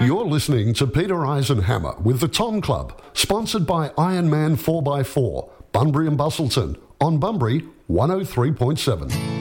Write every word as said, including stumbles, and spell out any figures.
You're listening to Peter Eisenhammer with the Tom Club, sponsored by Ironman four by four, Bunbury and Bustleton, on Bunbury one oh three point seven.